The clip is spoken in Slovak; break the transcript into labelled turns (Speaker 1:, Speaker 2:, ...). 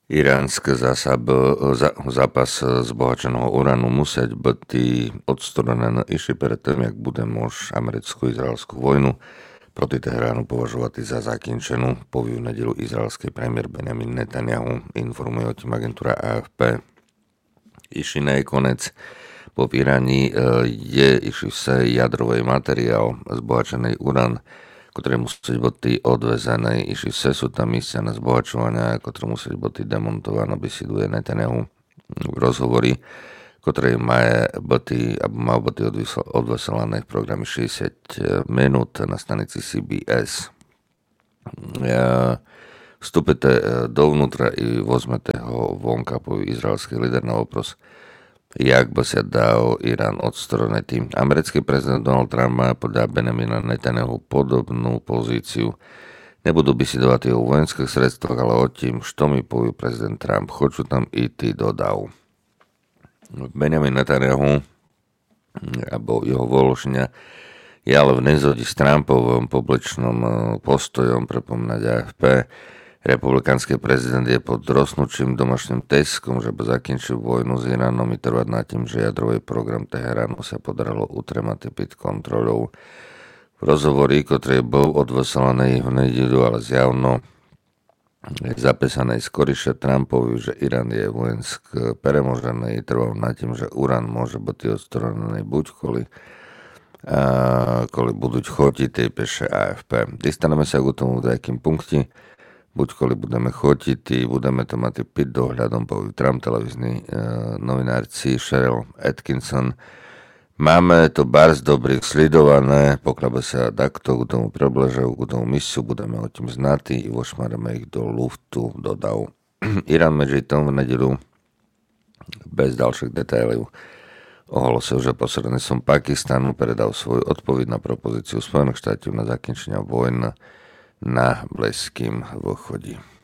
Speaker 1: Iránske zápas zbohačeného uránu musieť byť odstoronené iši pred tým, jak bude môž americko-izraelskú vojnu proti Teheránu považovať za zakončenú. Poviu nedelu izraelský premiér Benjamin Netanyahu, informuje o tým agentúra AFP. Iši konec po Iráni je iši vse jadrový materiál zbohačený urán, ktoré musí byť odvezené, iši vse sú tam místa na zbohačovania, ktoré musí byť demontované, vysvetľuje Netanyahu v rozhovorí, ktoré má byť odveselané v programe 60 minút na stanici CBS. Vstupite dovnútra i vezmete ho vonka, povie izraelský líder na opros, jak by sa dal Irán odstoronený. Americký prezident Donald Trump má podľa Benjamina Netanyahu podobnú pozíciu. Nebudú bisidovať o vojenských sredstvách, ale o tým, što mi povie prezident Trump. Chcú tam i ty dodal. Benjamin Netanyahu, alebo jeho voložňa, je ale v nezhode s Trumpovým publičným postojom, pripomínať AFP. Republikánsky prezident je pod rostnúčim domáčným teskom, že by zakončil vojnu s Iránom i trvať na tým, že jadrový program Teheránu sa podarilo utremať pod kontrolou. V rozhovori, ktorý bol odveselaný v nedeľu, ale zjavno je zapísaný skoriše Trumpovi, že Irán je vojensk premožený, trval na tým, že urán môže byť odstoronený buď kvôli budú chodiť, píše AFP. Dostaneme sa k tomu v nejakým punkte. Buď kvôli budeme chotiť, budeme to mať pod dohľadom, povie Trump, televízny novinárci Cheryl Atkinson. Máme to bardzo dobrých sledované, pokiaľ sa takto k tomu približujú, k tomu misiu, budeme o tým znatí i vošmareme ich do luftu, dodal. Irán medzi tom v nedeľu bez ďalších detailov ohlasil, že posredníctvom Pakistanu predal svoju odpoveď na propozíciu Spojených štátov na zakončenie vojny na Blízkym východe.